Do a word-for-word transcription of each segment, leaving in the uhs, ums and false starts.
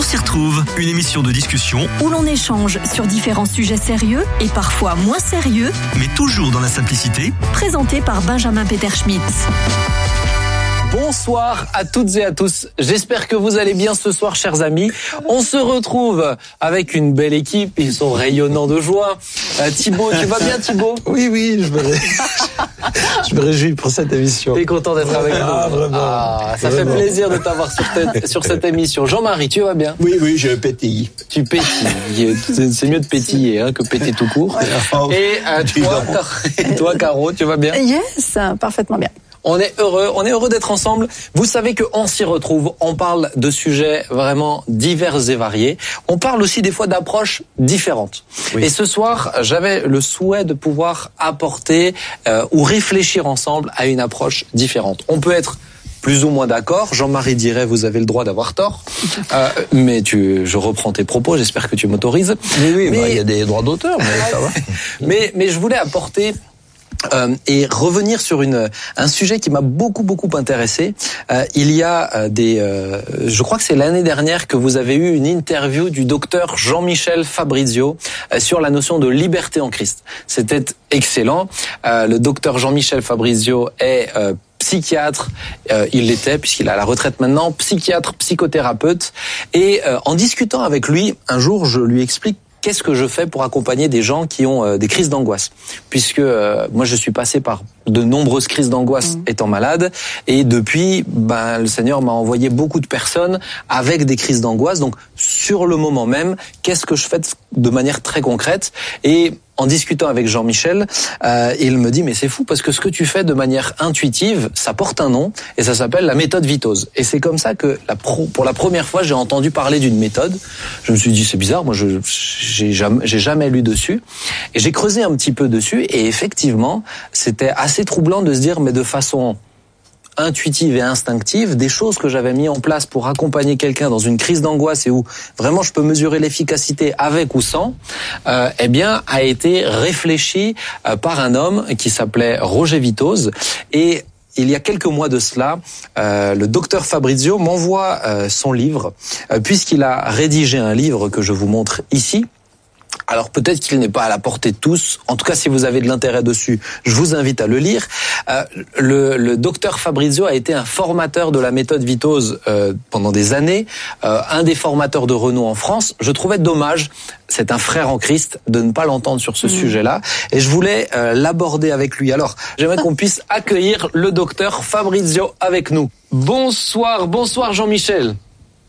s'y retrouve, une émission de discussion où l'on échange sur différents sujets sérieux et parfois moins sérieux, mais toujours dans la simplicité, présenté par Benjamin Peterschmitt. Bonsoir à toutes et à tous. J'espère que vous allez bien ce soir, chers amis. On se retrouve avec une belle équipe. Ils sont rayonnants de joie. Euh, Thibaut, tu vas bien, Thibaut ? Oui, oui, je me, ré... je me réjouis pour cette émission. T'es content d'être avec nous ? Ah, vraiment. Ah, ça vraiment. fait plaisir de t'avoir sur, te... sur cette émission. Jean-Marie, tu vas bien ? Oui, oui, je pétille. Tu pétilles. C'est mieux de pétiller hein, que péter tout court. Oh, et euh, toi, Car... toi, Caro, tu vas bien ? Yes, parfaitement bien. On est heureux, on est heureux d'être ensemble. Vous savez que on s'y retrouve. On parle de sujets vraiment divers et variés. On parle aussi des fois d'approches différentes. Oui. Et ce soir, j'avais le souhait de pouvoir apporter euh, ou réfléchir ensemble à une approche différente. On peut être plus ou moins d'accord. Jean-Marie dirait vous avez le droit d'avoir tort. Euh, mais tu, je reprends tes propos. J'espère que tu m'autorises. Oui, oui. Mais bah, il y a des droits d'auteur, mais ça va. mais, mais je voulais apporter. Euh, et revenir sur une un sujet qui m'a beaucoup beaucoup intéressé. Euh, il y a euh, des, euh, je crois que c'est l'année dernière que vous avez eu une interview du docteur Jean-Michel Fabrizio euh, sur la notion de liberté en Christ. C'était excellent. Euh, le docteur Jean-Michel Fabrizio est euh, psychiatre, euh, il l'était puisqu'il est à la retraite maintenant, psychiatre, psychothérapeute. Et euh, en discutant avec lui, un jour, je lui explique qu'est-ce que je fais pour accompagner des gens qui ont euh, des crises d'angoisse ? Puisque euh, moi, je suis passé par de nombreuses crises d'angoisse mmh. étant malade. Et depuis, ben, le Seigneur m'a envoyé beaucoup de personnes avec des crises d'angoisse. Donc, sur le moment même, qu'est-ce que je fais de manière très concrète ? Et en discutant avec Jean-Michel, euh, il me dit mais c'est fou parce que ce que tu fais de manière intuitive, ça porte un nom et ça s'appelle la méthode Vitose. Et c'est comme ça que la pro, pour la première fois j'ai entendu parler d'une méthode. Je me suis dit c'est bizarre, moi je j'ai jamais j'ai jamais lu dessus et j'ai creusé un petit peu dessus et effectivement c'était assez troublant de se dire mais de façon intuitive et instinctive, des choses que j'avais mis en place pour accompagner quelqu'un dans une crise d'angoisse et où vraiment je peux mesurer l'efficacité avec ou sans, euh, eh bien, a été réfléchi euh, par un homme qui s'appelait Roger Vitose. Et il y a quelques mois de cela, euh, le docteur Fabrizio m'envoie euh, son livre, euh, puisqu'il a rédigé un livre que je vous montre ici. Alors peut-être qu'il n'est pas à la portée de tous. En tout cas, si vous avez de l'intérêt dessus, je vous invite à le lire. Euh, le, le docteur Fabrizio a été un formateur de la méthode Vitose euh, pendant des années, euh, un des formateurs de renom en France. Je trouvais dommage, c'est un frère en Christ, de ne pas l'entendre sur ce mmh. sujet-là. Et je voulais euh, l'aborder avec lui. Alors, j'aimerais qu'on puisse accueillir le docteur Fabrizio avec nous. Bonsoir, bonsoir Jean-Michel.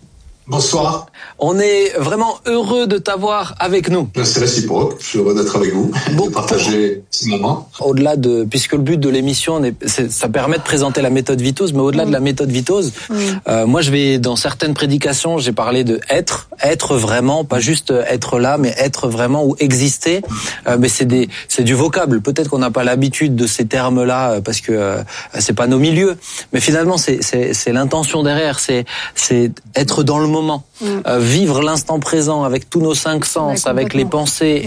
Bonsoir. On est vraiment heureux de t'avoir avec nous. C'est réciproque. Je suis heureux d'être avec vous, bon, de partager ces moments. Au-delà de, puisque le but de l'émission, c'est, ça permet de présenter la méthode Vitose, mais au-delà mmh. de la méthode Vitose, mmh. euh, moi je vais dans certaines prédications, j'ai parlé de être, être vraiment, pas juste être là, mais être vraiment ou exister. Euh, mais c'est des, c'est du vocable. Peut-être qu'on n'a pas l'habitude de ces termes-là parce que euh, c'est pas nos milieux. Mais finalement, c'est, c'est, c'est l'intention derrière. C'est, c'est être dans le moment. Moment, mmh. euh, vivre l'instant présent avec tous nos cinq sens, ouais, avec les pensées